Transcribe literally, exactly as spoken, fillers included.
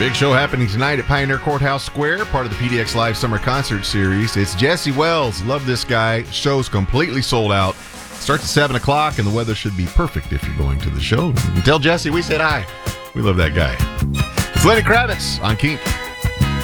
Big show happening tonight at Pioneer Courthouse Square, part of the P D X Live Summer Concert Series. It's Jesse Wells. Love this guy. Show's completely sold out. Starts at seven o'clock, and the weather should be perfect if you're going to the show. And tell Jesse we said hi. We love that guy. It's Lenny Kravitz on Kink.